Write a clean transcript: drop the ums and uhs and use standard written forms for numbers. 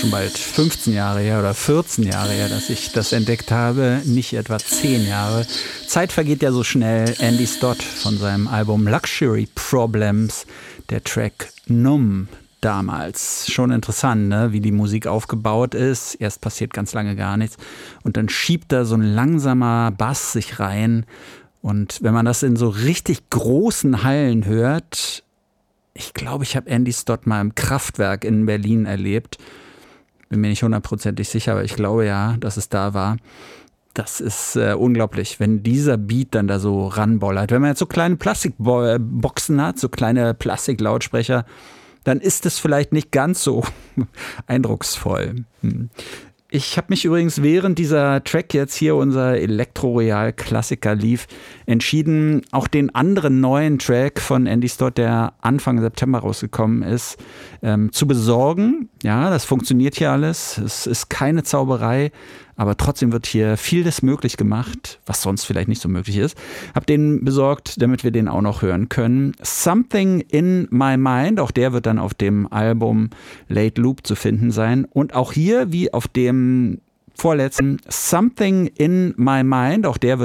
schon bald 15 Jahre her oder 14 Jahre her, dass ich das entdeckt habe, nicht etwa 10 Jahre. Zeit vergeht ja so schnell. Andy Stott von seinem Album Luxury Problems, der Track Numb damals. Schon interessant, ne? Wie die Musik aufgebaut ist. Erst passiert ganz lange gar nichts und dann schiebt da so ein langsamer Bass sich rein. Und wenn man das in so richtig großen Hallen hört, ich glaube, ich habe Andy Stott mal im Kraftwerk in Berlin erlebt. Bin mir nicht hundertprozentig sicher, aber ich glaube ja, dass es da war. Das ist unglaublich, wenn dieser Beat dann da so ranbollert. Wenn man jetzt so kleine Plastikboxen hat, so kleine Plastiklautsprecher, dann ist es vielleicht nicht ganz so eindrucksvoll. Ich habe mich übrigens, während dieser Track jetzt hier, unser Elektro-Royal-Klassiker lief, entschieden, auch den anderen neuen Track von Andy Stott, der Anfang September rausgekommen ist, zu besorgen. Ja, das funktioniert hier alles. Es ist keine Zauberei, aber trotzdem wird hier vieles möglich gemacht, was sonst vielleicht nicht so möglich ist. Hab den besorgt, damit wir den auch noch hören können. Something in My Mind, auch der wird dann auf dem Album Late Loop zu finden sein. Und auch hier, wie auf dem vorletzten, Something in My Mind, auch der wird